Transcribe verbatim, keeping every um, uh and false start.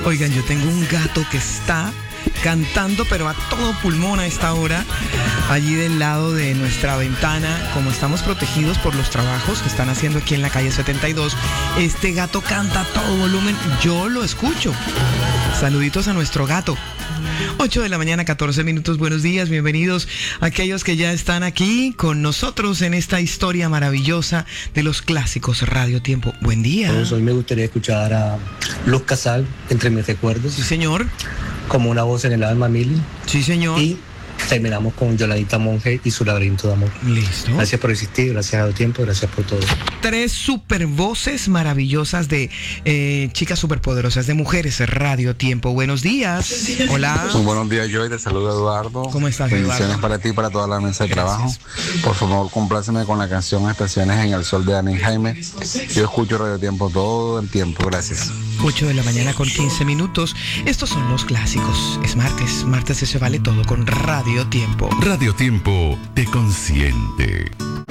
Oigan, yo tengo un gato que está cantando, pero a todo pulmón a esta hora, allí del lado de nuestra ventana. Como estamos protegidos por los trabajos que están haciendo aquí en la calle setenta y dos, este gato canta a todo volumen, yo lo escucho. Saluditos a nuestro gato. ocho de la mañana, catorce minutos. Buenos días, bienvenidos a aquellos que ya están aquí con nosotros en esta historia maravillosa de los clásicos Radio Tiempo. Buen día. Pues hoy me gustaría escuchar a Luz Casal, Entre mis recuerdos. Sí, señor. Como una voz en el alma, Mili. Sí, señor. Y terminamos con Yolandita Monge y su laberinto de amor. Listo. Gracias por existir, gracias a Radio Tiempo, gracias por todo. Tres super voces maravillosas de eh, chicas superpoderosas, de mujeres Radio Tiempo. Buenos días. Hola. Muy buenos días, Joy. Te saluda Eduardo. ¿Cómo estás, Bendiciones Eduardo? para ti y para toda la mesa de Gracias. trabajo. Por favor, compláceme con la canción Estaciones en el Sol de Dani Jaime. Yo escucho Radio Tiempo todo el tiempo. Gracias. ocho de la mañana con quince minutos. Estos son los clásicos. Es martes. Martes se vale todo con Radio Tiempo. Radio Tiempo te consiente.